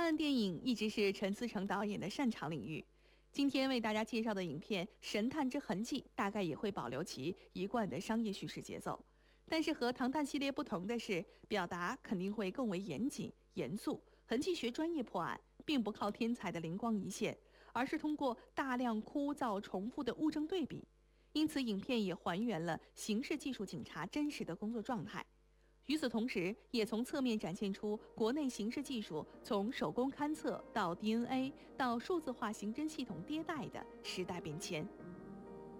案电影一直是陈思诚导演的擅长领域。今天为大家介绍的影片《神探之痕迹》，大概也会保留其一贯的商业叙事节奏，但是和唐探系列不同的是，表达肯定会更为严谨、严肃。痕迹学专业破案，并不靠天才的灵光一现，而是通过大量枯燥重复的物证对比，因此影片也还原了刑事技术警察真实的工作状态。与此同时，也从侧面展现出国内刑事技术从手工勘测到 DNA 到数字化刑侦系统迭代的时代变迁。